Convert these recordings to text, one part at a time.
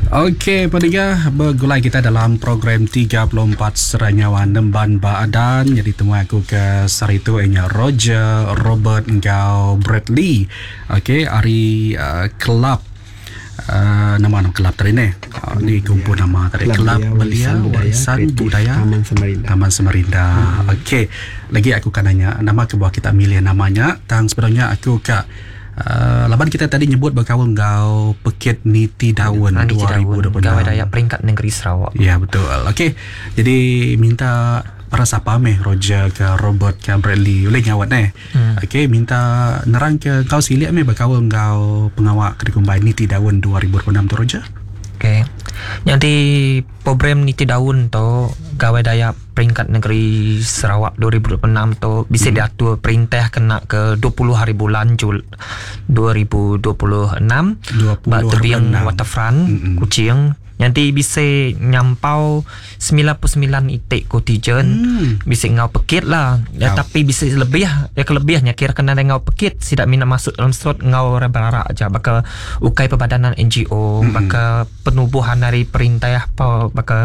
Okey, pendengar, bergulai kita dalam program 34 Seranyawan Nemban Baadan. Jadi temu aku ke Sarito nya Roger, Robert engkau Bradley. Okey, hari kelab nama kelab tadi ni. Ni kumpul nama tadi kelab Belia Warisan Budaya Taman Samarinda. Okey, lagi aku kan nanya nama ke buah kita milih namanya. Tang sebenarnya aku laban kita tadi nyebut berkawal ngau Pekit Niti Daun 2026. Gawai Dayak peringkat negeri Sarawak. Ya, betul. Okey. Jadi minta para siapa Roger ke Robert ke Bradley boleh nyawat Okey, minta nerang ke kau silik berkawal ngau pengawak Kedikumbay Niti Daun 2026 tu Roger. Okey. Jadi program Niti Daun tu Gawai Dayak peringkat negeri Sarawak 2026 tu bisa diatur perintah kena ke 20 hari bulan Jul 2026 bak tebiang waterfront Kuching. Nanti bisa nyampau 99 itik kotijen bisa ngau Pekit lah ya, tapi bisa lebih ya, kelebihnya kira kena ngau Pekit tidak minat masuk dalam slot ngau raba-rara aja baka ukai perbadanan NGO baka penubuhan dari perintah baka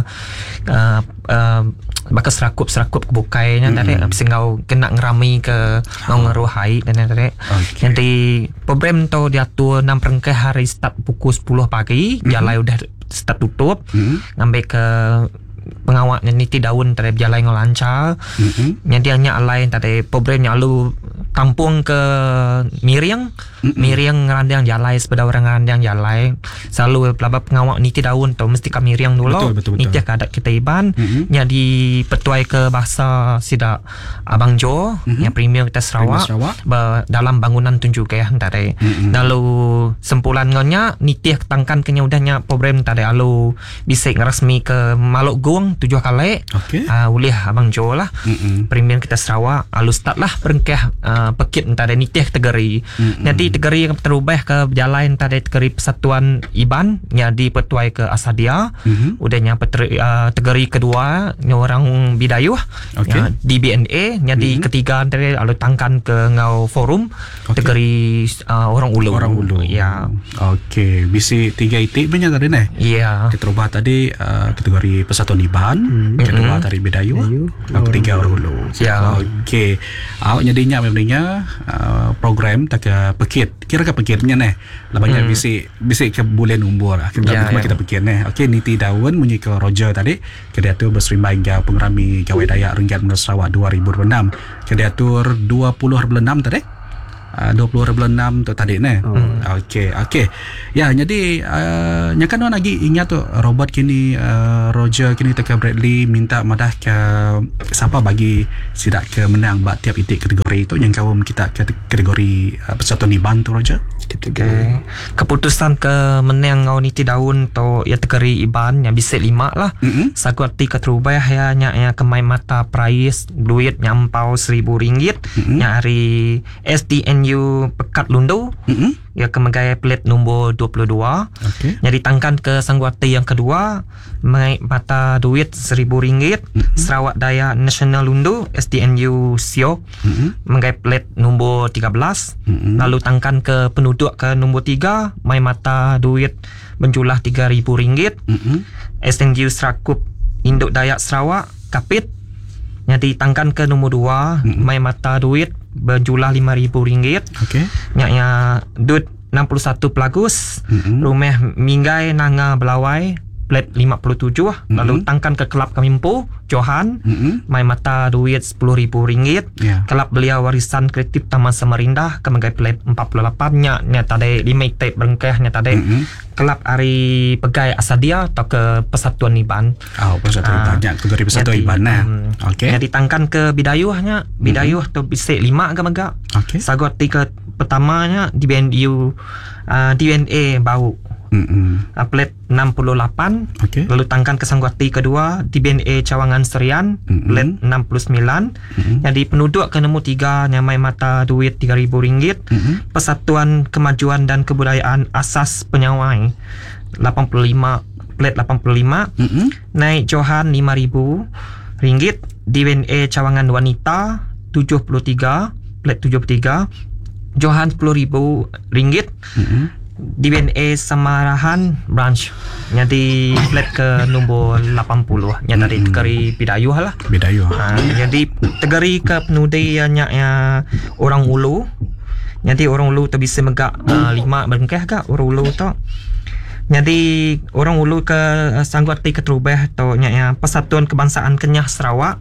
baka serakup kebukainya tadi bisa ngau kena ngerami ke ngau ngeruhai dan tadi nanti program tu diatur 6 perengkai hari start pukul 10 pagi jalan udah start tutup ngambil ke pengawak Niti Daun tadi jalan yang lancar yang dia hanya lain tadi programnya lalu tampung ke Miriang ngerandang jalai sepeda orang ngerandang jalai selalu pelabap pengawak Niti Daun tu mesti ke Miriang dulu Niti kadat kita iban yang dipetuai ke bahasa sida Abang Jo yang premier kita Sarawak dalam bangunan tunjuk ya tadi lalu sempulannya Niti tangkan kenya udahnya program tadi lalu bisa resmi ke Maluk Gong 7 kali ulih Abang Jo lah premier kita Sarawak lalu start lah berengkeh Pekit tadi Niti kategori jadi kategori terubah ke jalan tadi kategori Persatuan Iban yang dipetuai ke Asadia udahnya kategori kedua orang Bidayuh di BNA jadi ketiga tadi lalu tangkan ke ngau forum kategori orang ulu ya. Okey, bisi 3 itik banyak tadi ya terubah tadi kategori Persatuan Iban kedua tadi Bidayuh ketiga orang ulu ya. Okey, awak nyadinya program tak ke Pekit kira ke Pekitnya labanya bisi ke bulan umur kita Pekit Okey, Niti Daun munyi ke Roger tadi kedatur berserimbai hingga pengerami Gawai Dayak Renggat Menara Sarawak 2026 kedatur 20/6 tadi 20/6 tu tadi Okey. Ya, jadi nyakan lagi ingat tu Robert kini Roger kini teka Bradley minta madah ke siapa bagi sidak ke menang bak tiap itik kategori itu yang kawam kita kategori Persatuan Iban tu Roger. Keputusan ke menang ngau Niti Daun tu ya kategori Iban yang bisa 5 lah. Sakuati keterubah ya kemai mata price duit nyampau RM1,000 nyari SDNU Pekat Lundu ya kemegai plate nombor 22 yang ditangkan ke Sangguati yang kedua mai mata duit RM1,000 Sarawak Daya National Lundu SDNU Siok megai plate nombor 13 lalu tangkan ke penduduk ke nombor 3 mai mata duit menjulah RM3,000 SDNU Serakup Induk Dayak Sarawak Kapit yang ditangkan ke nombor 2 mai mata duit berjumlah RM5,000 nyaknya duit 61 pelagus rumah Minggai Nanga Belawai plate 57 lalu tangkan ke kelab Kamimpo Johan mai mata duit RM10,000 kelab Belia Warisan Kreatif Taman Samarinda kemegai plate 48 nya tadi 5 itik berengkehnya tadi kelab Ari Pegai Asadia atau ke Persatuan Iban Persatuan Iban kategori Persatuan Iban yang ditangkan ke Bidayuhnya Bidayuh tu bisa 5 agak sagot 3 pertamanya di BNU DNA bau plate 68 lalu tangkan ke Sangguati kedua di BNA Cawangan Serian plate 69 jadi penduduk ke nombor 3 nyamai mata duit RM3,000 Persatuan Kemajuan dan Kebudayaan Asas Penyawai 85 plate 85 naik Johan RM5,000 di BNA Cawangan Wanita 73 plate 73 Johan RM10,000 DBNA Samarahan branch. Jadi flat ke nombor 80 nya dari Tegeri Bidayuh lah. Bidayuh. Jadi Tegeri ke penudi nya orang Ulu. Jadi orang Ulu tu bisa megak 5 berengkeh ke orang Ulu tu. Jadi orang Ulu ke Sanggati Keterubeh tu nya Persatuan Kebangsaan Kenyah Sarawak.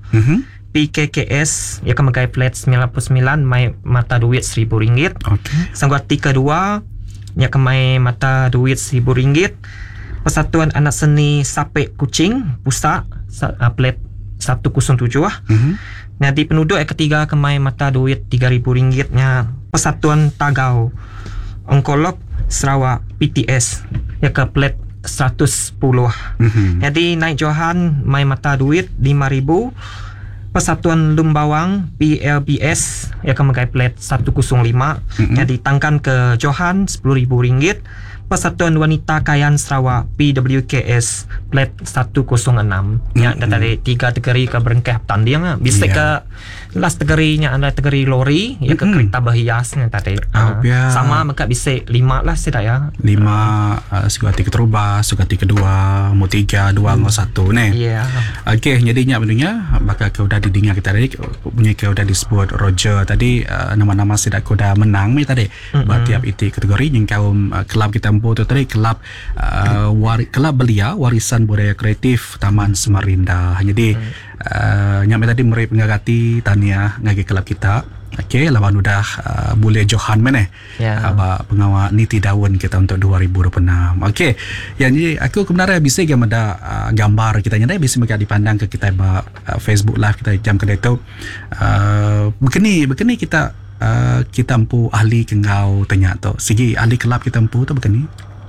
PKKS ya ke megai flat 99 mai mata duit RM1,000. Okey. Sanggati kedua ya ke mai mata duit RM1,000. Persatuan Anak Seni Sapek Kuching Pusat plat 107 lah. Jadi penduduk yang ketiga kemai mata duit RM3,000 nya Persatuan Tagau Onkolog Sarawak PTS ya ke plat 110. Jadi naik Johan mai mata duit RM5,000. Persatuan Lumbawang PLBS ya ke megai plat 105. Jadi tangkan ke Johan RM10,000. Persatuan Wanita Kayan Sarawak PWKS plat 106. Ya dari 3 tegeri ke berengkeh tanding bisa ke last tegerinya ada tegeri lori ya ke kereta berhiasnya tadi. Sama mereka bisa 5 lah sudah ya. 5 Sugati Keterubah, Sugati kedua, Mu 3, 2 Mu 1 ni. Ya. Okey, jadinya benarnya bakal kau dah didengar kita tadi punya kau dah disebut Roger tadi nama-nama sudah kau dah menang ni tadi. Buat tiap itu kategori yang kau kelab kita tu tadi kelab kelab belia warisan budaya kreatif Taman Samarinda. Jadi nyampe tadi meri penggagati tania ngagi kelab kita. Okey, lawan udah boleh Johan mana? Aba pengawal niti daun kita untuk 2026. Okey. Yang aku kebenaran bisa game ada gambar kita nyata bisa mereka dipandang ke kita Facebook live kita jam kedai tu. Begini kita kita empu ahli kengau tanya tu. Segi ahli kelab kita empu tu begini.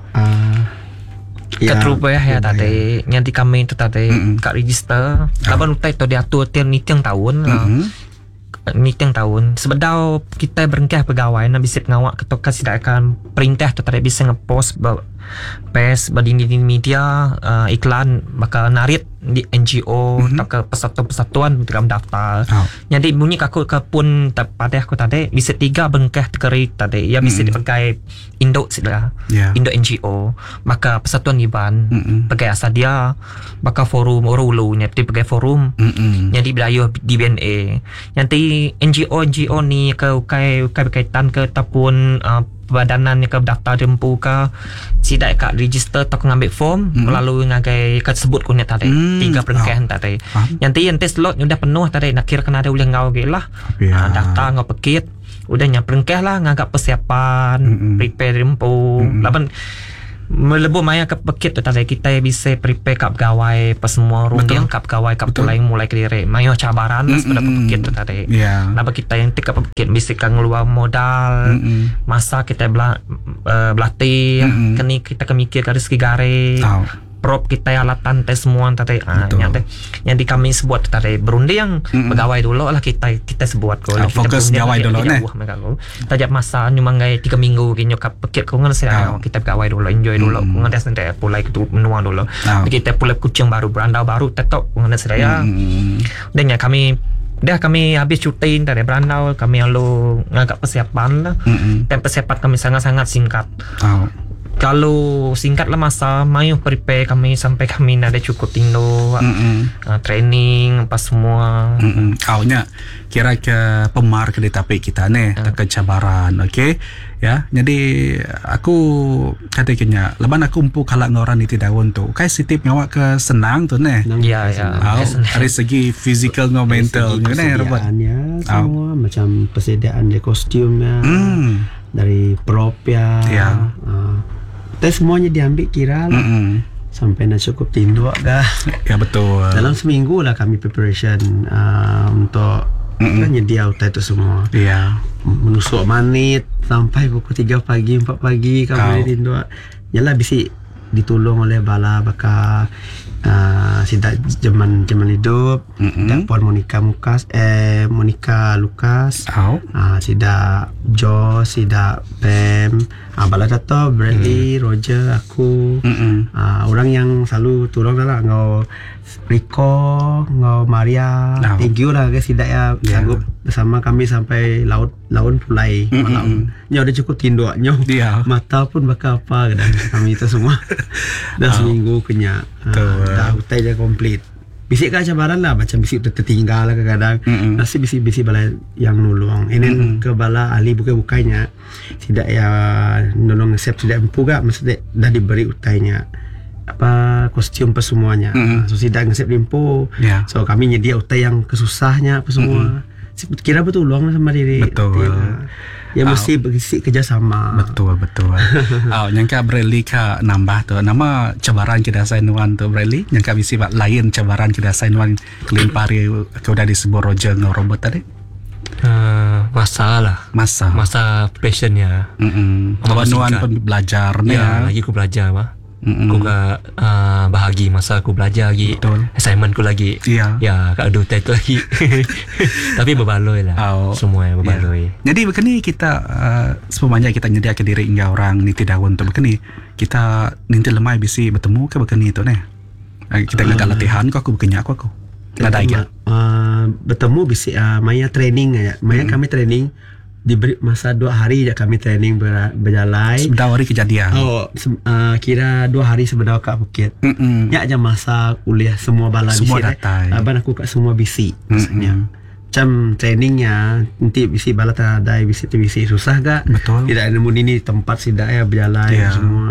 Keterubah ya tadi. Nanti kami tu tadi kat register. Laban utai tu diatur tiang nitiang tahun lah. Nitiang tahun. Sebedau kita berengkeh pegawai nak bisa pengawak ketua kasih akan perintah tu tadi bisa ngepost pes di media iklan bakal narit di NGO tak ke persatuan dalam daftar. Jadi bunyi aku ke pun pada aku tadi bisa 3 bengkeh tegeri tadi ya bisa dipakai Indo sudah. Indo NGO maka persatuan Iban pakai asal dia bakal forum Orulu nya pakai forum. Jadi Bidayuh DBNA. Nanti NGO ni ke berkaitan ke ataupun badanan yang ke daftar jempu ke sidak kat register tak ngambil form melalui ngagai kat sebut kunyat tadi 3 perengkahan tadi nanti slot udah penuh tadi nak kira kena ada boleh ngau lah daftar ngau pekit udah nya perengkah lah ngagak persiapan prepare jempu laban melebu maya ke pekit tu tadi kita bisa prepare kap gawai pas semua runding kap gawai kap mulai kelirik mayo cabaran pada pekit tu tadi napa kita yang tik kap pekit bisa kan ngeluar modal masa kita berlatih kini kita kemikir dari segi gare prop kita alatan tes semua tadi yang di kami sebuat tadi berunding yang pegawai dulu lah kita sebuat fokus gawai dulu nih tajak masa nyumangai 3 minggu gini kap pekit kau ngan kita pegawai dulu enjoy dulu ngandes nanti pulai itu menua dulu kita pulai kucing baru berandau baru tetap ngandes saya dan kami habis cuti dari berandau kami lalu ngagak persiapan lah dan persiapan kami sangat-sangat singkat. Kalau singkat lah masa mayu prepare kami sampai kami ada cukup tindo training apa semua. Awalnya kira ke pemar ke tapi kita nih ke cabaran, okey ya. Jadi aku katanya leban aku umpu kalak ngoran itu daun tu. Kai sitip ngawak ke senang tu nih. Ya. Dari segi fizikal ngau mental nih Robert. Semua macam persediaan dia kostumnya. Dari prop ya. Semuanya diambil kira lah sampai nak cukup tinduk kah? Ya betul. Dalam seminggu lah kami preparation untuk nyedia hotel itu semua. Menusuk manit sampai pukul 3 pagi 4 pagi kami tinduk. Yalah bisa ditolong oleh bala bakal sidak zaman hidup dan Puan Monica Lucas sidak Jo sidak Pam bala dato Bradley Roger aku orang yang selalu tolong lah ngau Rico ngau Maria thank you lah guys sidak ya sanggup bersama kami sampai laun pulai malam. Nya udah cukup tinduknya. Mata pun bakal apa kadang kami itu semua. Dah seminggu kenyang. Dah utai dia komplit. Bisik ke cabaran lah, macam bisik tertinggal lah kadang. Nasi bisik bala yang nulung. Ini ke bala ahli bukai-bukainya. Tidak ya nolong ngesep tidak empu gak, maksudnya dah diberi utainya. Kostum apa semuanya. So tidak ngesep limpo. So kami nyedia utai yang kesusahnya apa semua. Kira betul luang sama diri. Betul. Ya mesti berisi kerjasama. Betul. Nyangka Breli ka nambah tu nama cabaran kita sainuan tu Breli. Nyangka bisi lain cabaran kita sainuan kelimpari kau dah disebut Roger ngau robot tadi. Masa passionnya. Nuan pun belajar ni. Ya, lagi aku belajar mah. Aku gak bahagi masa aku belajar lagi. Assignment ku lagi. Ya, kak ada title lagi. Tapi berbaloi lah. Semua berbaloi. Jadi begini kita semuanya kita nyediakan diri hingga orang niti daun tu begini. Kita ninti lemai bisi bertemu ke begini tu ni. Kita ngagak latihan kau aku bekenyak aku. Ada lagi. Bertemu bisi Maya training aja. Maya kami training diberi masa 2 hari je kami training berjalan. Sebentar hari kejadian. Kira 2 hari sebentar kat Bukit. Ya aja masa kuliah semua bala semua bisi. Abang aku kat semua bisi maksudnya. Macam trainingnya nanti bisi bala tak ada bisi susah gak? Betul. Tidak nemu ini tempat sidak ya berjalan semua.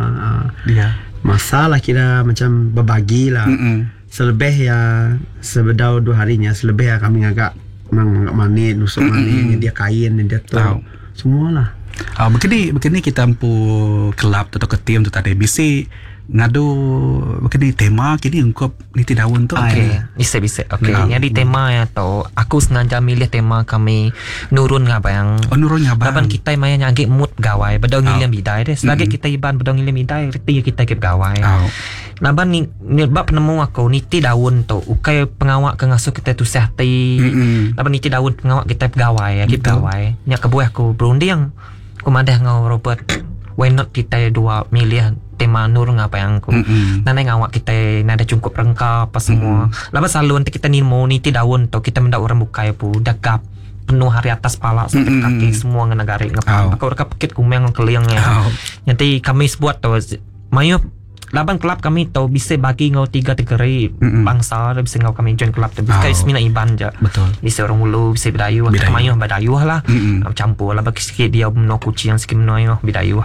Masalah kira macam berbagi lah. Selebih ya sebedau 2 harinya selebih ya kami agak mani nusuk mani dia kain dia tu semualah. Begini kita ampu kelab atau ke tim tu tadi bisi ngadu begini tema kini ungkap niti daun tu. Bisa. Jadi tema ya tu aku sengaja milih tema kami nurun ngabayang. Nurun ngabayang. Laban kita maya nyagi mood gawai bedong ngilim bidai deh. Sebagai kita iban bedong ngilim bidai reti kita kip gawai. Laban ni bab penemu aku niti daun tu ukai pengawak ke ngasuh kita tu sehati. Laban niti daun pengawak kita pegawai kip gawai. Nya kebuah aku berunding aku madah ngau Robert. Why not kita dua milih tema nur ngabayang ku. Nanti ngawak kita nada cungkup rengka apa semua. Laban selalu nanti kita nimo niti daun tu kita mendak orang bukai pu dagap penuh hari atas pala sampai kaki semua ngena garik ngapang. Kau rekap pakit kumeng keliangnya. Nanti kami buat tu mayu laban kelab kami tu bisa bagi ngau 3 kategori bangsa bisa ngau kami join kelab tu bisa semina iban je. Betul. Bisa orang Ulu, bisa Bidayuh, Mayuh Bidayuh lah. Campur lah bagi sikit dia meno kucing sikit meno Bidayuh.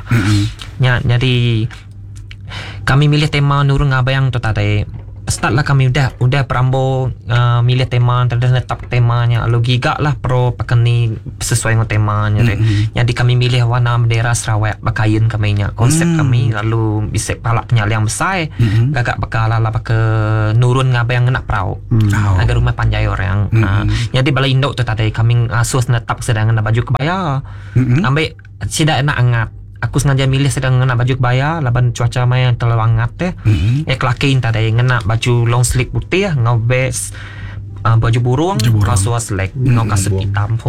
Jadi kami milih tema nurun ngabayang tu tadi. Start lah kami udah perambo milih tema dan tetap temanya lalu gigak lah pro pakeni sesuai dengan temanya jadi kami milih warna bendera Sarawak bakain kami nya konsep kami lalu bisa palak penyaliang besar gagak bakal lah ke nurun ngabayang nak perahu agar rumah panjai orang jadi bala indok tu tadi kami asuh netap sedang baju kebaya ambil tidak enak angat. Aku sengaja milih sedang ngena baju kebaya laban cuaca main terlalu hangat kelakin tadi ngena baju long sleeve putih ngau bes baju burung kasual selek ngau kasut hitam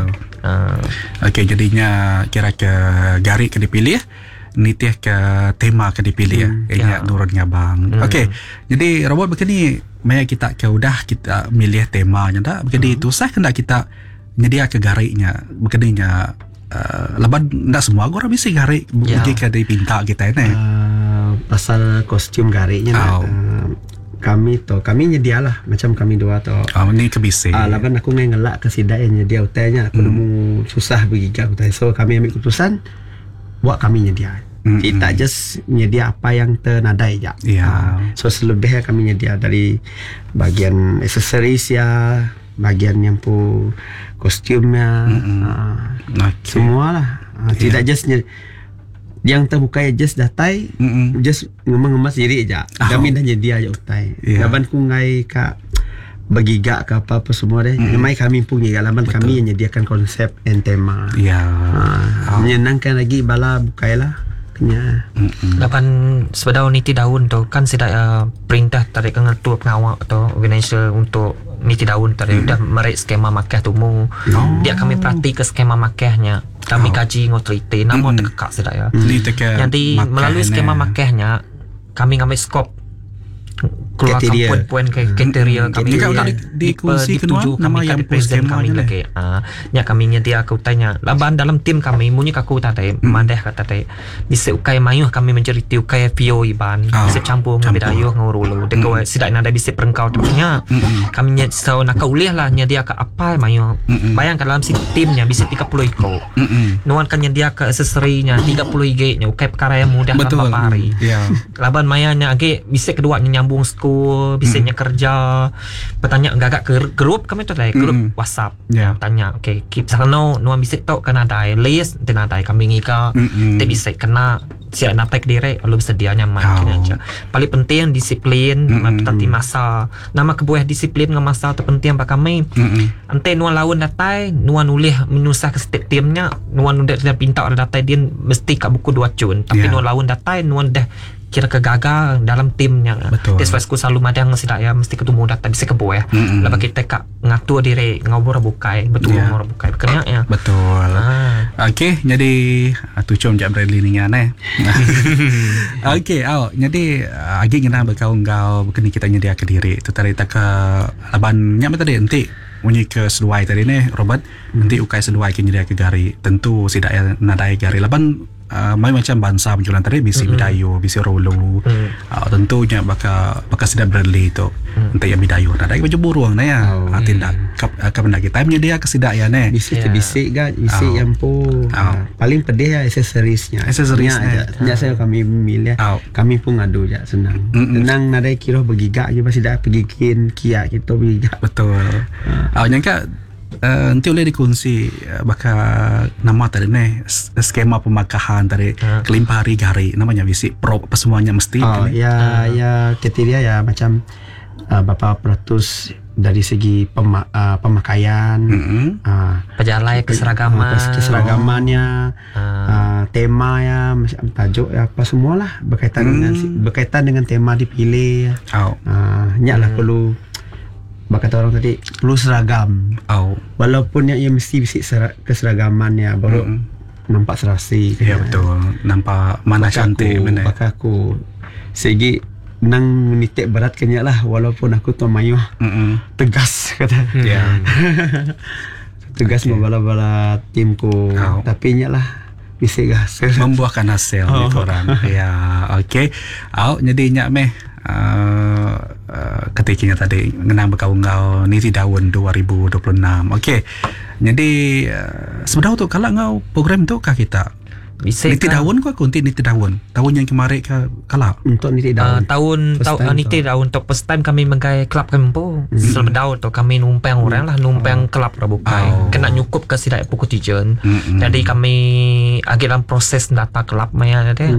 jadinya kira ke garik ke dipilih nitih ke tema ke dipilih nurun ngabang. Jadi robot begini maya kita ke udah kita milih temanya dah begini tu sah kena kita nyedia ke gariknya begininya. Laban tak semua orang bisa garik mungkin kada pinta kita ni. Pasal kostum gariknya kami nyedialah macam kami dua tu. Ni kebisi. Laban aku ngelak ke sidak yang nyedia utainya aku nemu susah bergigak utai. So kami ambil keputusan buat kami nyedia. Kita just nyedia apa yang ternadai je. So selebihnya kami nyedia dari bagian aksesoris bagian yang pu kostumnya semualah tidak just yang terbuka just datai just ngemas diri aja kami dah nyedia aja utai laban kungai kak bergigak ke apa semua deh mai kami punya laban kami yang nyediakan konsep and tema menyenangkan lagi bala bukailah lapan sebedau niti daun tu kan sudah perintah tarik ketua pengawal atau organisasi untuk niti daun tadi dah merik skema makah tu dia kami perhati ke skema makahnya kami kaji ngotriti namun terkekak sudah ya jadi melalui skema makahnya kami ngambil skop keluarkan poin kriteria kami dikongsi kedua nama yang present kami lagi nya kami dia aku tanya laban dalam tim kami munyi aku tadi mandeh kata tadi bisa ukai mayuh kami menceriti ukai pio iban bisa campur bedayuh ngurulu dekat sidak nada bisa perengkau punya kami nya so nak ulih lah nya dia ke apa mayuh bayangkan dalam si timnya bisa 30 iko nuan kan nya dia ke aksesorinya 30 IG nya ukai perkara yang mudah dalam hari laban mayanya age bisa kedua nyambung bisanya kerja bertanya agak ke grup kami tu dari grup WhatsApp tanya okay keep sakno nuan bisa tok kana dai list tena dai kami ngika te bisa kena siap natek direct lu bersedia nyaman aja paling penting disiplin tadi masa nama kebuah disiplin dengan masa terpenting bagi kami ante nuan lawan datai nuan ulih menyusah ke setiap timnya nuan udah pinta ada datai dia mesti kat buku 2 cun tapi nuan lawan datai nuan dah kira kegagal dalam timnya. That's why aku selalu madang sidak ya mesti ketemu data bisa kebo ya. Lepas kita kak ngatur diri ngobor bukai betul ngobor bukai kena ya. Betul. Okey, jadi tucum jap Bradley ni ngane. Okey, jadi agi ngena berkau-ngau bekeni kita nyedia ke diri tu tadi tak ke laban nya tadi enti unyi ke seluai tadi ni Robert nanti ukai seluai ke nyedia ke gari tentu sidak ya nadai gari laban macam bangsa penjualan tadi bisi bidayu bisi rolo tentunya bakal sidak Bradley tu nanti yang bidayu ada baju buruang na ya tindak kepada kita dia ke sidak ya ne bisik kan bisik yang paling pedih ya aksesorinya nya saya kami memilih kami pun ngadu je senang nadai kira bergigak je pasti dah pergikin kiak kita bergigak betul nyangka nanti boleh dikongsi bakal nama tadi ni skema pemakahan tadi kelimpah hari gari namanya visi pro apa semuanya mesti ya kriteria ya macam berapa peratus dari segi pemakaian pejalai keseragamannya tema ya tajuk ya apa semualah berkaitan dengan tema dipilih nyaklah perlu kata orang tadi perlu seragam. Walaupun yang mesti bisik keseragamannya baru nampak serasi. Ya betul. Nampak mana cantik mana. Pakai aku segi nang menitik berat kenyak lah walaupun aku tu mayuh tegas kata. Tegas membala-bala timku tapi nyak lah bisik gas membuahkan hasil ni korang. Ya okey. Jadi nyak meh ketiknya tadi mengenang berkau-ngau Niti Daun 2026. Okey. Jadi sebenarnya tu kalau ngau program tu kah kita Niti Daun kau kunti Niti Daun tahun yang kemarin kalau untuk Niti Daun tahun Niti Daun untuk first time kami menggai kelab kempo selepas tu kami numpang orang lah numpang kelab rabukai kena nyukup ke sidak pukul 3 jadi kami agak dalam proses data kelab maya ada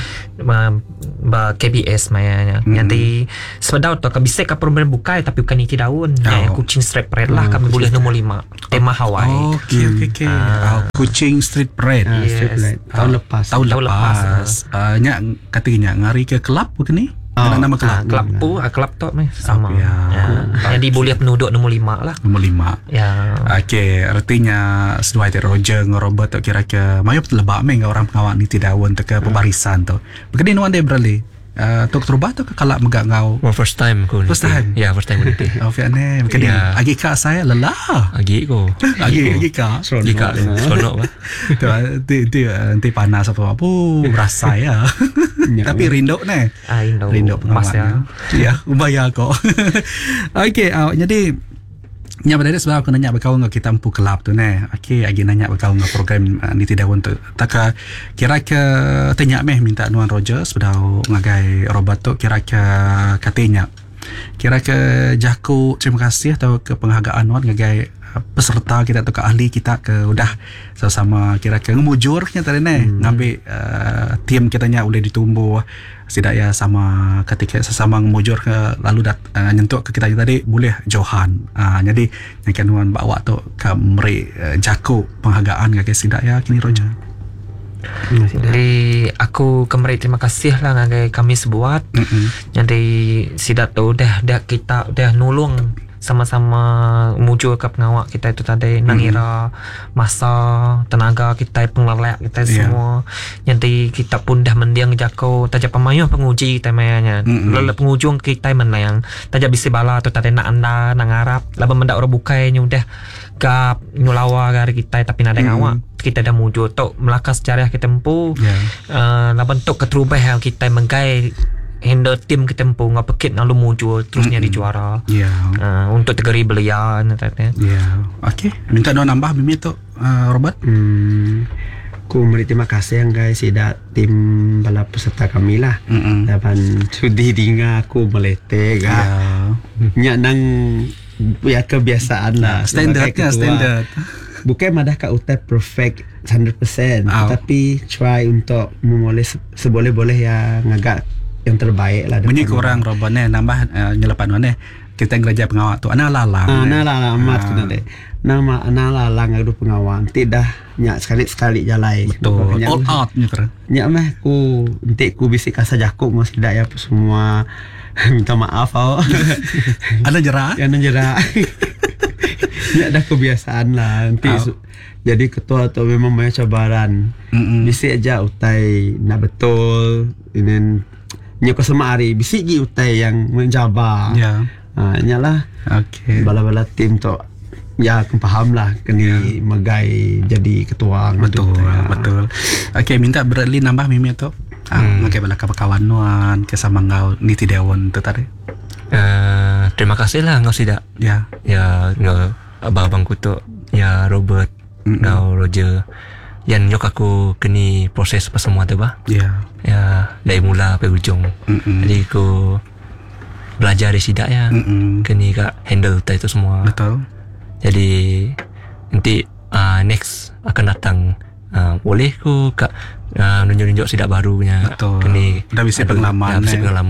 KBS maya jadi sebenarnya tu kami bisa ke program bukai tapi bukan Niti Daun Kuching Street Parade lah kami boleh nombor 5 tema Hawaii okey Kuching Street Parade tahun lepas nyak katanya ngari ke kelab bukan ni nama kelab kelab tu sama jadi boleh penduduk nombor 5 lah nombor 5 okey artinya sesuai Roger Robert tak kira ke mayu lebak meng orang pengawal Niti Daun ke pembarisan tu begini nuan dia beralih Tok Terubah tu kalau megak ngau first time ku first time nanti Fiane mungkin agi kak saya lelah agi kak seronok nanti panas apa berasa ya tapi rindu ni rindu pas ya ubaya kok okey jadi nya pada sebab aku nanya berkau ngau kita empu kelab tu ne okey agi nanya berkau ngau program Niti Daun tu tak kira ke tanya meh minta nuan Roger sebab ngagai Robert tu kira ke katanya kira ke jaku terima kasih atau ke penghargaan nuan ngagai peserta kita atau ke ahli kita ke udah sama-sama kira ke ngemujurnya tadi ne ngambil tim kita nya boleh ditumbuh sidak ya sama ketika sesama ngemujur ke lalu nyentuh ke kita tadi boleh Johan jadi yang kanuan bawa tu ke meri jaku penghargaan ke sidak ya kini Roger. Jadi aku kembali terima kasih lah ngagai kami sebuat jadi sidak tu dah kita dah nulung sama-sama mujur ke pengawal kita itu tadi, nangira masa, tenaga kita, pengelak kita semua. Nanti kita pun dah mendiang jako tajak pemayuh penguji kita mayanya. Lalu pengujung kita menayang tajak bisi bala atau tadi nak anda nak ngarap laba mendak orang bukai udah gap nyulawa dari kita tapi nada ngawak kita dah mujur tok melaka sejarah kita tempuh laba bentuk keterubah yang kita menggai handle tim kita tempuh ngapekit lalu mujur terusnya di juara untuk tegari belian okey minta doa nambah bimi tu Robert. Aku beri terima kasih yang guys tidak tim balap peserta kami lah. Dapat sudi dinga aku melete nyak nang ya kebiasaan lah. Standard. Bukan madah kat utai perfect 100%, tapi try untuk memulai seboleh-boleh yang agak yang terbaik lah. Bunyi kurang Robot ni nambah nyelepan mana kita ngeraja pengawal tu ana lalang. Ana lalang amat kena deh. Nama ana lalang adu pengawal tidak nyak sekali jalan. Betul. All out nyak. Nyak mah ku entik ku bisik kasa jakuk ngos tidak ya semua minta maaf awak. Ada jerak? Ada jerak. Nyak dah kebiasaan lah nanti jadi ketua tu memang banyak cabaran. Bisik aja utai nak betul ini nyak ke semari bisik gi utai yang menjabar. Nyalah. Okey. Bala-bala tim tu ya aku faham lah kini megai jadi ketua. Betul. Okey minta berli nambah mimi tu. Makai bala kawan-kawan ke sama ngau niti dewan tu tadi. Terima kasih lah ngau sidak. Ya ngau abang-abangku tu ya Robert, ngau Roger yang nyok aku kini proses apa semua tu bah. Ya dari mula sampai ujung. Jadi aku belajar di sidak ya. Kini kak handle itu semua. Betul. Jadi nanti next akan datang boleh ku kak nunjuk-nunjuk sidak barunya. Betul. Kini dah bisa pengalaman.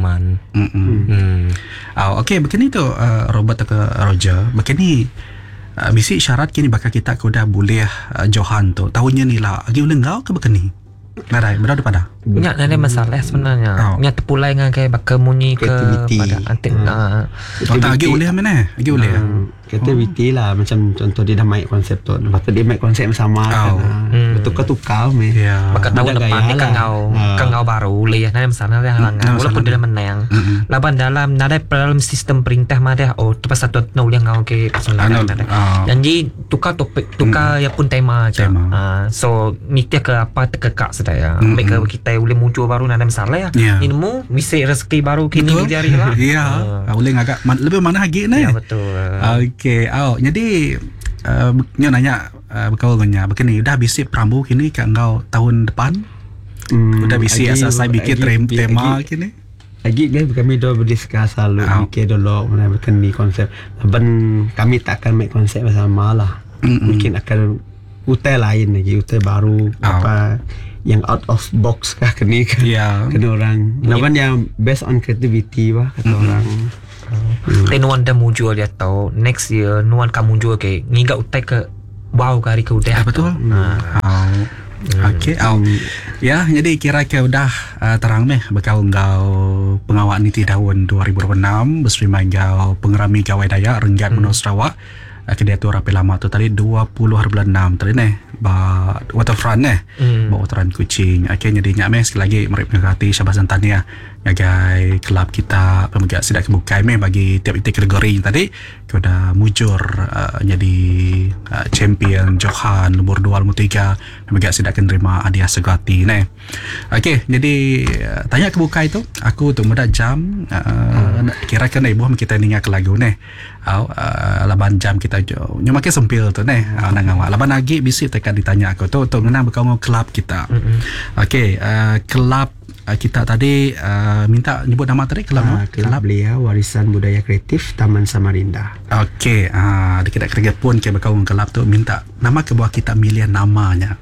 Okey begini tu Robert ke Roger. Begini bisi syarat kini bakal kita kuda boleh Johan tu. Tahunnya ni lah. Agi boleh ngau ke begini? Narai, berapa pada? Nyak ada masalah sebenarnya. Nyak terpulai dengan kayak bakal munyi ke pada antik. Agi boleh mana? Agi boleh. Creativity lah macam contoh dia dah main konsep tu. Lepas tu dia main konsep yang sama kan. Bertukar-tukar meh. Maka tahun depan ni kangau baru leh ada masalah dia halangan. Walaupun dia menang. Laban dalam dalam sistem perintah mah dia tepat satu no yang ngau ke personal. Janji tukar topik, tukar ya pun tema aja. So mikir ke apa tekekak sedaya. Mereka kita boleh muncul baru ada masalah ya. Ilmu bisa rezeki baru kini dijari lah. Ya. Boleh agak lebih mana lagi ni? Ya betul. Okey, jadi nyo nanya berkau ganya begini dah bisi perambu kini kat engkau tahun depan? Udah bisi asal bikin tema kini? Lagi kami dah berdiskus selalu fikir dulu mana berkeni konsep. Ben kami tak akan make konsep bersama lah. Mungkin akan utai lain lagi, utai baru apa yang out of box kah kena orang. Lawan yang based on creativity bah kata orang. Nuan dah muncul dia tahu next year nuan kamu muncul ke ngiga utai ke wow kari ke udah betul. Okey, ya jadi kira-kira udah terang meh bakal engkau pengawal niti tahun 2026 bersama engkau pengerami gawai daya Renggat Menua Sarawak. Kedai tu rapi lama tu tadi 20 hari bulan 6 tadi ni ba waterfront ba waterfront Kuching. Okey jadi nyak meh sekali lagi mari menghormati Syabas Tahniah ngagai kelab kita pemegang sidak kebukai meh bagi tiap-tiap kategori tadi kita mujur jadi champion Johan nombor 2 nombor 3 pemegang sidak menerima hadiah segati ni. Okey jadi tanya kebukai tu aku tu muda jam kira-kira ibu kita ningat ke lagu ni. Laban jam kita nyo makin sempil tu ni nang awak laban lagi bisi tekan ditanya aku tu ngena berkau kelab kita. Okey kelab kita tadi minta nyebut nama tadi kelab Belia Warisan Budaya Kreatif Taman Samarinda. Okey kita kerja pun ke berkau kelab tu minta nama kebuah kita milih namanya.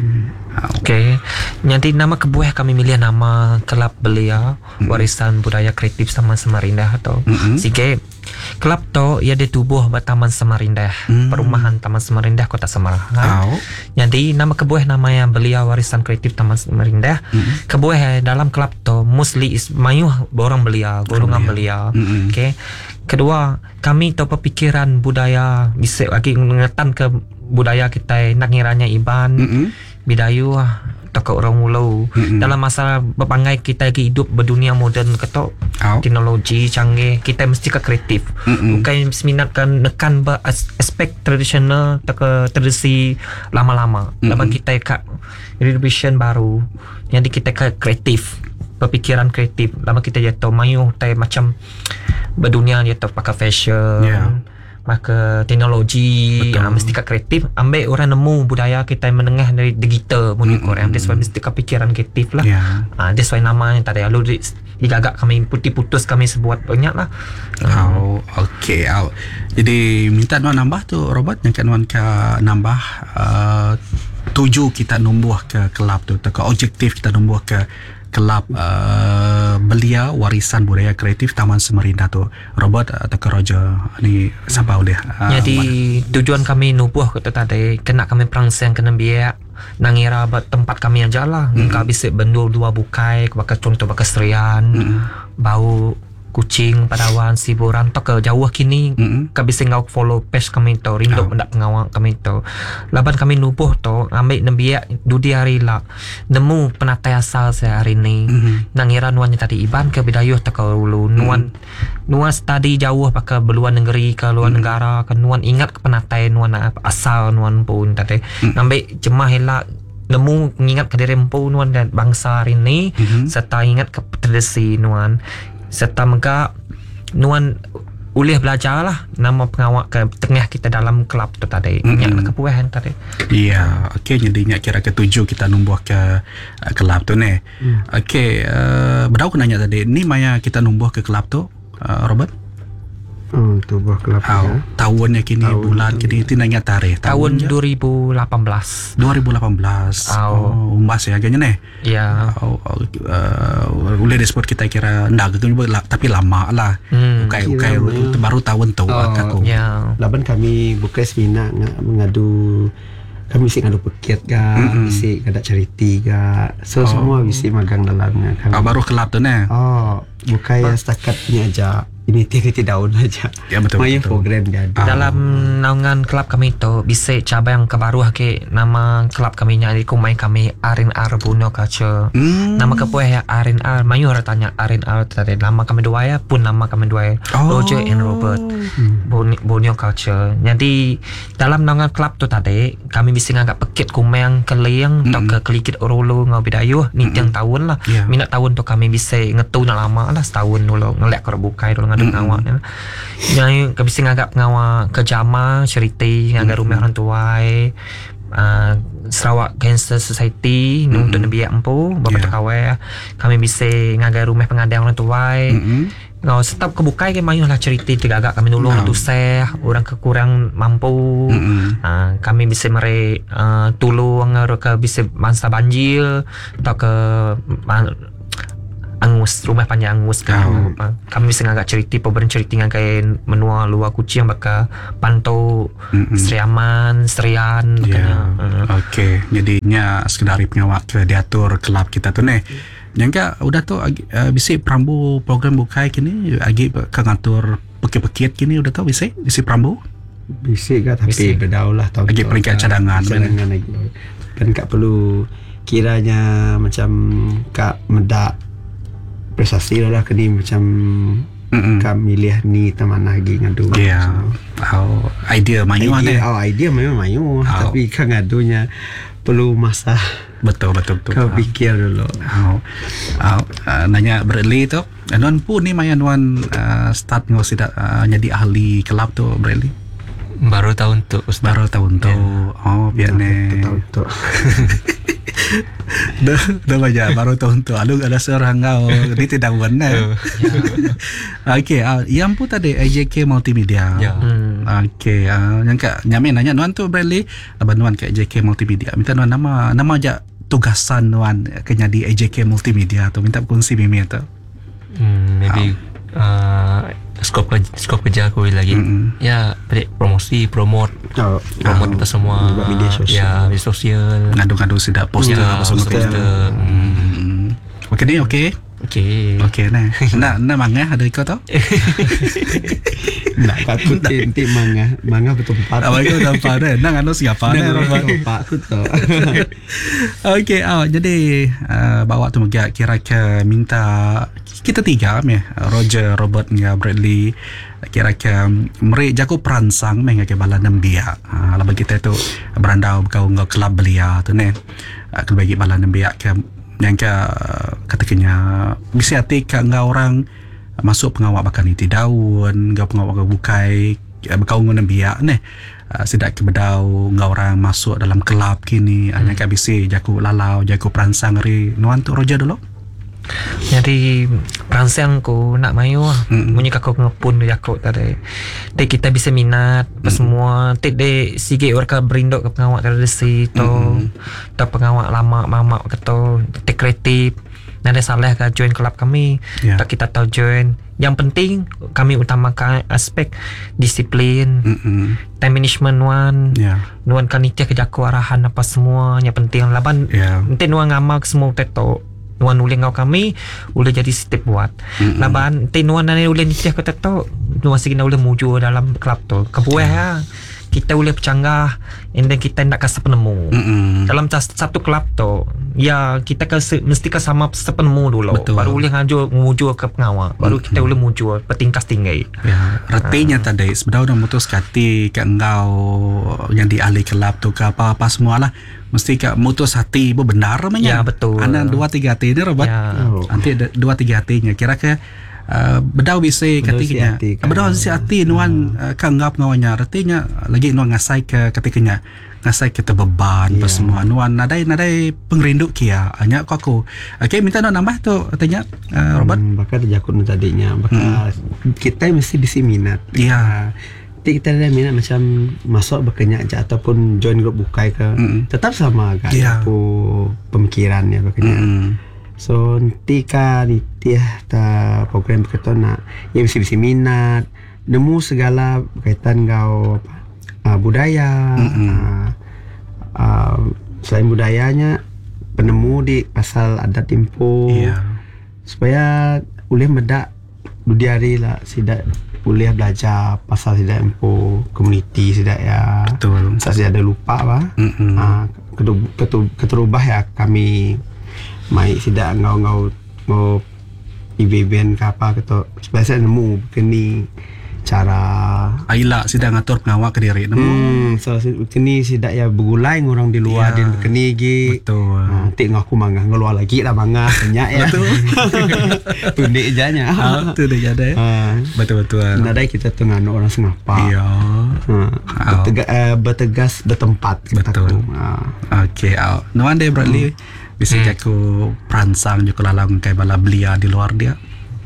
Okey, nanti nama kebuah kami milih nama kelab Belia Warisan Budaya Kreatif Taman Samarinda atau sige kelab tu ia ditubuh buat Taman Samarinda, perumahan Taman Samarinda Kota Semarang. Jadi nama kebuah nama yang Belia Warisan Kreatif Taman Samarinda. Kebuah dalam kelab tu mostly is mayuh orang Belia, golongan Belia. Okey. kedua kami tahu perpikiran budaya bisa lagi mengetan ke budaya kita nak ngiranya iban Bidayu tak orang mulu dalam masa berpangai kita lagi hidup berdunia moden ketok teknologi canggih kita mesti ke kreatif bukan seminatkan nekan aspek tradisional tak tradisi lama-lama lama kita ke revision baru jadi kita ke kreatif berpikiran kreatif lama kita jatuh mayu tai macam berdunia jatuh pakai fashion maka teknologi mesti ke kreatif ambil orang nemu budaya kita yang menengah dari digital munik orang that's why mesti ke pikiran kreatif lah that's why namanya tadi lalu digagak kami putus kami sebuat banyak lah okay. Jadi minta Nuan nambah tu Robert yang kan Nuan ke nambah tuju kita numbuh ke kelab tu ke objektif kita numbuh ke kelab belia warisan budaya kreatif Taman Samarinda tu Robert atau ke Roger ni siapa boleh jadi tujuan kami nubuh kata tadi kena kami perangsang kena biak nangira tempat kami aja lah kau bisa bendur dua bukai bakal contoh bakal serian bau kucing padawan siburan tak ke jauh kini kau bisa ngau follow page kami tu rindu mendak pengawal kami tu laban kami nubuh tu ambil nembiak dudi hari lah nemu penatai asal sehari ni nangira nuannya tadi iban ke Bidayu tak ke ulu nuan study jauh pakai beluar negeri ke luar negara ke nuan ingat ke penatai nuan asal nuan pun tadi ambil jemah elak nemu ingat ke diri pun nuan dan bangsa hari ni serta ingat ke tradisi nuan serta mereka nuan boleh belajar lah nama pengawal ke tengah kita dalam kelab tu tadi nak kepuasan tadi okey jadi nak kira ketujuh kita numbuh ke kelab tu ni okey berapa nanya tadi ni maya kita numbuh ke kelab tu Robert tu buah kelab tahunnya kini bulan kini itu nanya tarikh tahun 2018 umbas ya agaknya ni boleh disebut kita kira ndak tapi lama lah ukai baru tahun tu aku laban kami bukan semina mengadu kami mesti ngadu pekit ga mesti ngada charity ga semua mesti magang dalamnya kami baru kelab tu ni bukan setakatnya aja initiative daun aja betul program dia dalam naungan kelab kami tu bisa cabang kebaru ke nama kelab kami nya di kumai kami R&R Borneo Culture nama kepuah ya R&R mayu orang tanya R&R tadi nama kami dua ya pun nama kami dua Roger and Robert Borneo Culture jadi dalam naungan kelab tu tadi kami bisa ngagak pekit kumai yang keliang atau ke kelikit orolo ngau Bidayu ni yang tahun lah minat tahun tu kami bisa ngetu nak lama lah setahun dulu ngelak ke bukai dulu ngawak yang kami ngagak pengawal kejama cerita ngagak rumah orang tua Sarawak Cancer Society untuk nabiak empu bapak kawai kami bisa ngagak rumah pengadaan orang tua ngau setiap kebukai ke mayu lah cerita agak kami nolong tu orang kekurang mampu kami bisa tolong ke bisa masa banjir atau ke angus rumah panjang angus kan kami bisa ngagak cerita pemberian cerita ngagai menua luar kucing bakal pantau serian okey jadinya sekedar pengawal ke diatur kelab kita tu ni yang udah tu bisa perambu program bukai kini agi ke ngatur pekit-pekit kini udah tu bisa perambu bisa ke tapi berdaulah tahu lagi peringkat cadangan lagi kan tak perlu kiranya macam kak medak prestasi lah kini macam kami milih ni teman lagi ngadu idea mayu idea mayu tapi kan ngadunya perlu masa betul kau fikir dulu nanya Bradley tu Nuan pun ni maya Nuan start ngau sidak jadi ahli kelab tu Bradley baru tahun tu biar ni tahun tu dah banyak baru tahun tu alu ada seorang kau ni tidak benar okey yang pun tadi AJK Multimedia okey yang kak nyamin nanya Nuan tu Bradley abang Nuan ke AJK Multimedia minta Nuan nama aja tugasan Nuan kena di AJK Multimedia tu minta kongsi mimi tu maybe skop kerja aku lagi ya promote apa semua media sosial ngadu-ngadu sidak poster apa semua poster. okey Okey nah. Nak mangah ada ikut tau. Nak aku tinti mangah bertempat. Awak itu tempat dah. Nak anu siapa dah rumah aku tu. Okey, jadi bawa tu mega kira-kira minta kita tiga Roger, Robert dengan Bradley kira-kira mereka jago peransang ke bala nembia. Laban kita tu berandau kau kelab belia tu ne. Kalau bagi bala nembia ke yang katakannya bisa hati ke orang masuk pengawal bakal ni daun ngau pengawal bukai bakal ngau nembia ne. Sidak ke bedau ngau orang masuk dalam kelab kini hanya ke bisa jago lalau jago peransang ri nuan tu Roger dulu. Jadi peransang ko nak mayu munyi kakak ngepun yakok tadi. Dek kita bisa minat semua. Dek sige warka berindok ke pengawak tradisi to. To pengawak lama mama keto dek kreatif. Nada salah ke join kelab kami. Tak kita tahu join. Yang penting kami utamakan aspek disiplin, time management nuan kanitia kejako arahan apa semua. Yang penting laban nanti nuan ngamak semua teto. Nuan ulih ngau kami boleh jadi step buat. Laban nanti nuan nane ulih nitia kata tu nuan segina ulih muju dalam kelab tu. Kebuah kita boleh bercanggah and then kita nak kasih penemu. Dalam satu kelab tu ya kita mesti sama sepenemu dulu. Betul. Baru boleh muju ke pengawal. Baru kita boleh muju petingkas tinggi. Ya, retinya tadi sebenarnya mutus kati ke engkau yang di ahli kelab tu ke apa-apa semualah mesti ke mutus hati benar namanya. Ya betul. Anak 2-3 hati ni Robert. Nanti 2-3 hatinya kira-kira bedau bisa ketikanya bedau si hati nuan kanggap ngawanya artinya lagi nuan ngasai ke ketikanya ngasai kita beban semua nuan nadai pengrindu kia hanya aku okey minta nuan nambah tu artinya Robert bakal jakut tadinya bakal kita mesti bisi minat kita ada minat macam masuk bekerja aja ataupun join grup bukai ke tetap sama kan aku pemikirannya bekerja. So tika ta program kita nak yang mesti minat nemu segala berkaitan kau budaya selain budayanya penemu di pasal adat tempo supaya boleh medak dudiari lah sidak boleh belajar pasal sidak tempo komuniti sidak ya betul saya ada lupa keterubah ya kami mai sidak ngau IBBN ke apa gitu biasa nemu kini cara aila sidak ngatur pengawak ke diri nemu so kini sidak ya bergulai orang di luar dia kini gi betul nanti ngaku mangah ngeluar lagi lah mangah banyak ya betul tundik janya tu dia ada betul nadai kita tengah orang sengapa bertegas bertempat betul okey nuan deh Bradley bisa jago peransang jago lalang kayak bala belia di luar dia.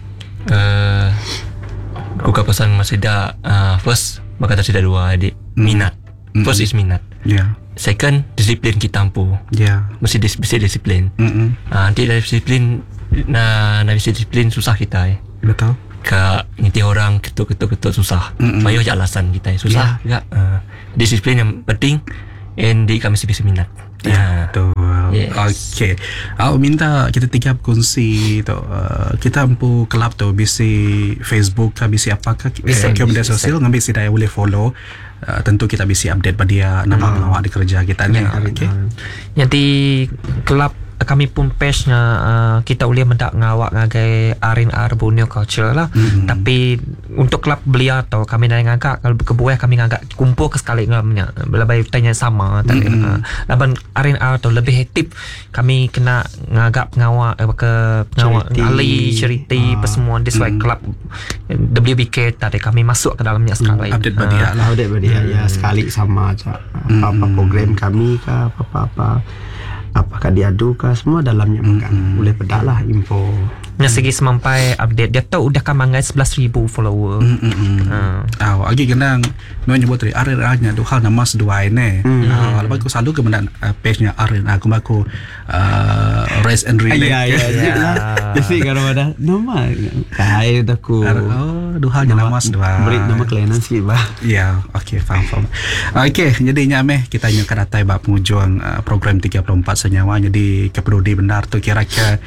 Aku pesan masih dah first maka tak ada dua adik minat. First is minat. Second disiplin kita ampu. Mesti disiplin. Nanti dari disiplin bisa disiplin susah kita betul. Ke nanti orang ketuk susah. Mayo je alasan kita susah enggak. Disiplin yang penting and kami mesti bisa minat. Betul. Okey. Aku minta kita tiga kongsi tu. Kita ampu kelab tu bisa Facebook ke bisa apakah ke media sosial ngambil si daya boleh follow. Tentu kita bisa update pada dia nama pengawal di kerja kita ni. Okey. Jadi kelab kami pun page-nya kita boleh mendak ngawak ngagai R&R Borneo culture lah. Tapi untuk kelab belia atau kami dah ngagak kalau kebuah kami ngagak kumpul ke sekali ngamnya lebih tanya sama tadi. Laban R&R atau lebih aktif kami kena ngagak pengawak ke pengawak ahli cerita semua this why kelab WBK tadi kami masuk ke dalamnya sekali. Update pada dia ya sekali sama aja. Apa program kami ke apa apakah diadu ke semua dalamnya kan boleh pedak lah info segi semampai update dia tahu udah kan mangai 11,000 follower. Lagi kena nuan nyebut tadi R&R-nya tu hal nama sedua ini. Lepas aku selalu kemudian page-nya R&R aku race and relay. Jadi kalau ada nama kayak aku dua halnya nama sedua. Beri nama kelainan sih bah. Ya, okey faham. Okey, jadi nyameh kita nyukat datai bab penghujung program 34 senyawa jadi keperudi benar tu kira-kira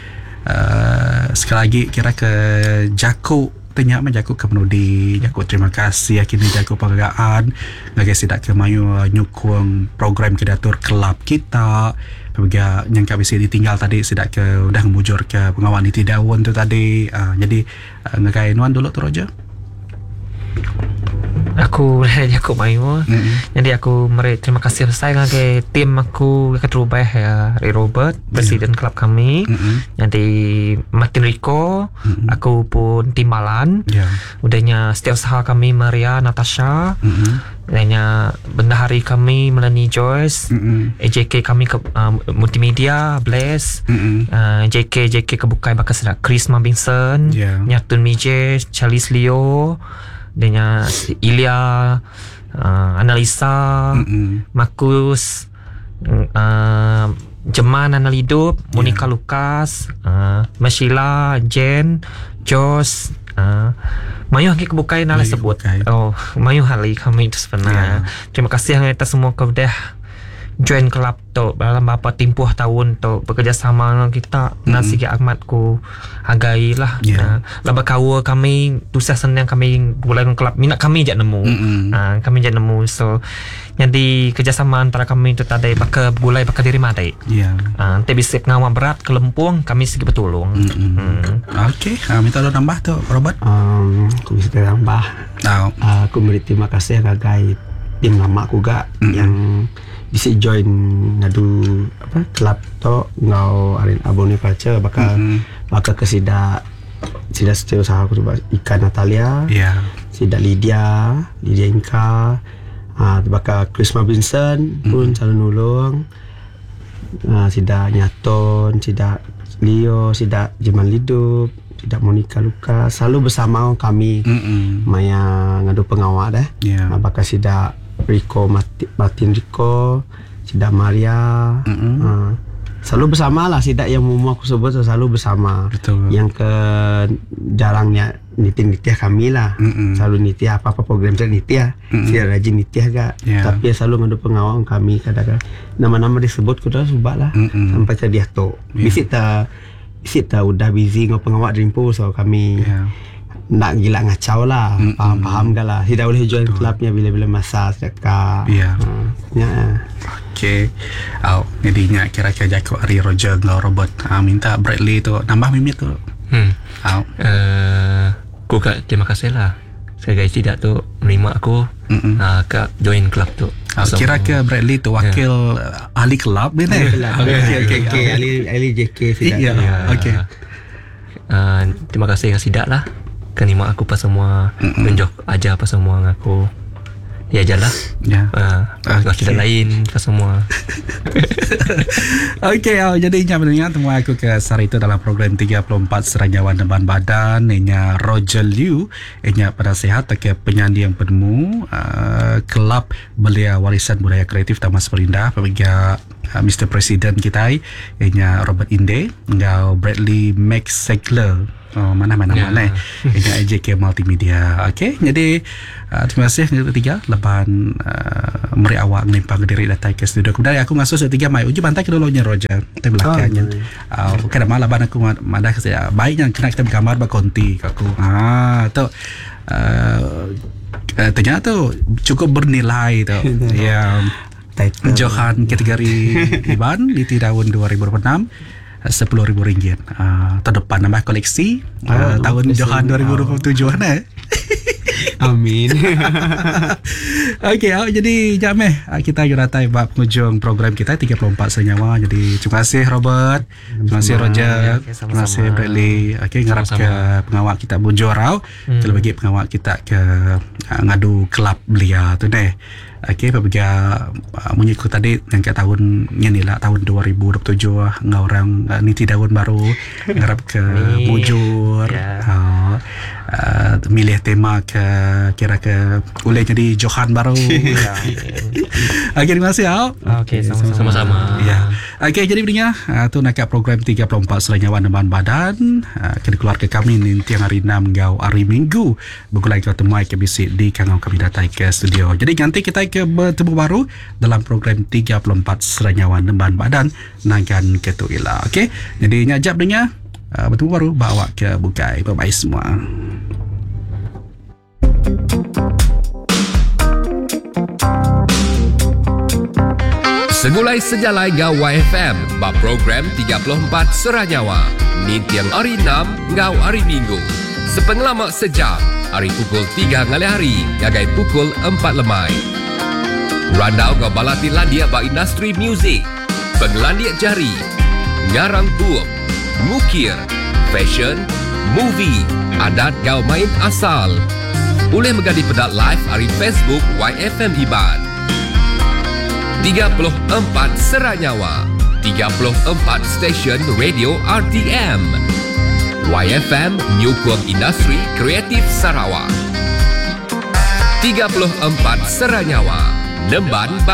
sekali lagi kira ke Jakub tanya menjaku ke menudi Jakub terima kasih akhirnya Jakub penghargaan ngagai sidak ke mayu nyukung program kedatur kelab kita pega yang kami ditinggal tadi sidak ke udah ngemujur ke pengawal Niti Dawon tu tadi jadi ngagai nuan dulu tu Roger. Aku Jakub mayu. Jadi aku terima kasih besar ke tim aku ketua ya Robert presiden kelab kami. Jadi Martin Rico, aku pun timbalan. Udahnya setiausaha kami Maria Natasha. Udahnya bendahari kami Melanie Joyce. AJK kami ke multimedia Bless. JK kebukai bakas Chris Vincent, Nyatun Mijay, Charles Leo. Dengan Ilya, Analisa, Markus, Jeman Analidup, Monica Lucas, Mashila, Jen, Jos, Mayu haki kebukai nala sebut. Mayu hali kami itu sebenarnya. Terima kasih yang atas semua kepada join kelab tu dalam beberapa tempoh tahun tu bekerjasama dengan kita nasi Ahmad ku agai lah laba kawa kami tusah senang kami bulan kelab minat kami jak nemu kami jak nemu so jadi kerjasama antara kami tu tadi bakal bulai bakal diri matai nanti bisa ngawak berat ke Lempung kami segi bertolong. Okey, minta lo nambah tu Robert. Aku bisa tambah. Aku beri terima kasih agai tim lama aku gak yang bisa join ngadu kelab to ngau arin abone culture bakal kesida setiausaha aku coba Ika Natalia sida Lydia Inka bakal Chris Vincent pun selalu nolong sida Nyaton sida Leo sida Jeman Lidup sida Monica Lucas selalu bersama kami maya ngadu pengawal bakal sida Rico Martin Rico Sida Maria selalu bersama lah Sida yang mau aku sebut selalu bersama. Betul. Yang ke jarangnya nitiah kami lah selalu nitiah apa program saya nitiah saya rajin nitiah gak tapi selalu ngadu pengawal kami kadang-kadang nama-nama disebut kuda subak lah sampai ke dia tu bisita udah busy ngau pengawal Dreampo so kami nak gila ngacau lah paham gak lah tidak boleh join klubnya bila-bila masa sedekah okey jadinya kira-kira Jakub Ari Roger ngau Robert minta Bradley tu nambah mimit tu aku terima kasih lah sebagai tidak tu menerima aku ke join klub tu kira ke Bradley tu wakil ahli kelab ni ahli JK okey terima kasih yang sidak lah kenima aku pas semua tunjuk aja apa semua aku ya jalan tidak lain pas semua. Okey jadi mendengar temu aku ke sari itu dalam program 34 Seranyawan Deban Badan inya Roger Liu inya penasehat ke penyandi yang penemu kelab belia warisan budaya kreatif Taman Samarinda pemegang Mr. Presiden kita inya Robert Inde ngau Bradley Max Segler mana ini AJK Multimedia. Okey, jadi terima kasih yang ketiga lepan meri awak menimpang diri datang ke studio. Kemudian aku ngasuh ketiga mai uji bantai kedulunya Roger te belakangnya. Kada malah ban aku madah saya baiknya kena kita bergambar berkonti aku. Tu ternyata tu cukup bernilai tu. Ya Johan kategori Iban di tahun 2006 RM10,000 terdepan nambah koleksi tahun Johan 2027 amin. Okey jadi jameh kita ratai bab penghujung program kita 34 senyawa. Jadi terima kasih Robert, terima kasih Roger, terima kasih Bradley. Okey ngarap ke pengawal kita Bunjorau kalau bagi pengawal kita ke ngadu kelab belia tu deh. Okey apabila mengikut tadi yang ke tahun ni lah tahun 2027 ngau orang Niti Dawon baru ngarap ke mujur milih tema ke kira ke boleh jadi Johan baru. Okey terima kasih okey sama-sama okey jadi begini tu nak program 34 Seranyawan Deban Badan kena keluar ke kami nanti hari 6 ngau hari Minggu bergulai ke temui ke bisik di kangau kami datang ke studio. Jadi nanti kita ke bertemu baru dalam program 34 Seranyawan Deban Badan nangan ketuila. Okey jadi nyajab dengar bertemu baru bawa ke Bukai. Bye-bye semua. Segulai sejalai ngau YFM ba program 34 Seranyawa. Ni tiang hari 6 ngau hari Minggu. Sepengalamak sejam hari pukul 3 ngali hari ngagai pukul 4 lemai. Randau ngau balati landia ba industri muzik, penglandia jari, ngarang buuk, ngukir, fashion, movie, adat ngau main asal. Boleh menggadi pedat live hari Facebook YFM Iban. 34 Seranyawa, 34 stesen radio RTM. YFM Nyukung Industri Kreatif Sarawak. 34 Seranyawa, Nemban Ba.